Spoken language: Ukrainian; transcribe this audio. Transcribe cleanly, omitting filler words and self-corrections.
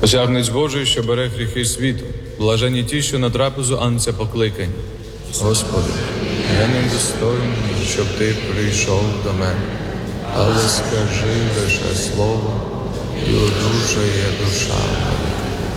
Посягнець Божий, що бере гріхи світу, блажені ті, що на трапезу Агнця покликані. Господи, я не достойний, щоб Ти прийшов до мене, але скажи лише слово, і одужає душа моя.